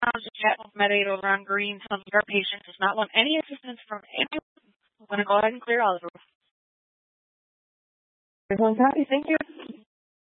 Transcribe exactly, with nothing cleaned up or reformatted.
I'm just chatting with Med eight over on Green. Some of our patients does not want any assistance from anyone. I'm going to go ahead and clear all of them. Everyone's happy. Thank you.